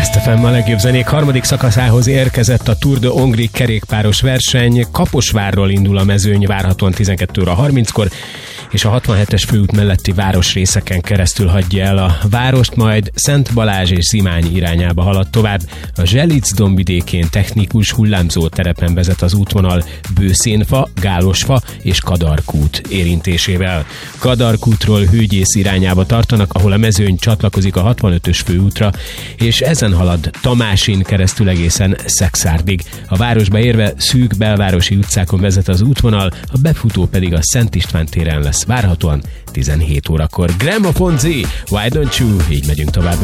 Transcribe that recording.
Last FM a legjobb zenék harmadik szakaszához érkezett a Tour de Hongrie kerékpáros verseny. Kaposvárról indul a mezőny várhatóan 12 óra 30-kor, és a 67-es főút melletti városrészeken keresztül hagyja el a várost, majd Szent Balázs és Zimány irányába halad tovább. A Zselic dombvidékén technikus hullámzó terepen vezet az útvonal Bőszénfa, Gálosfa és Kadarkút érintésével. Kadarkútról Hőgyész irányába tartanak, ahol a mezőny csatlakozik a 65-ös főútra, és ezen halad Tamásin keresztül egészen Szekszárdig. A városba érve szűk belvárosi utcákon vezet az útvonal, a befutó pedig a Szent István téren lesz várhatóan 17 órakor. Gramophone Z, Why Don't You? Így megyünk tovább.